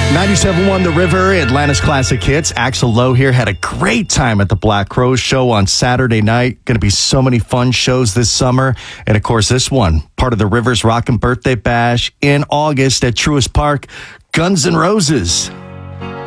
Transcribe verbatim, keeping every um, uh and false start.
ninety-seven point one The River, Atlanta's classic hits. Axl Lowe here had a great time at the Black Crowes show on Saturday night. Going to be so many fun shows this summer. And of course, this one, part of the Rivers Rockin' Birthday Bash in August at Truist Park, Guns N' Roses.